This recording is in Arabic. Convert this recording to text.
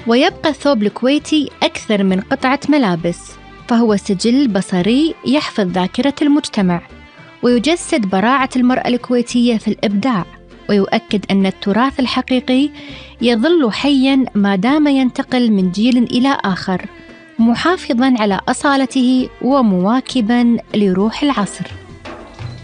ويبقى الثوب الكويتي أكثر من قطعة ملابس، فهو سجل بصري يحفظ ذاكرة المجتمع، ويجسد براعة المرأة الكويتية في الإبداع، ويؤكد أن التراث الحقيقي يظل حياً ما دام ينتقل من جيل إلى آخر، محافظاً على أصالته ومواكباً لروح العصر.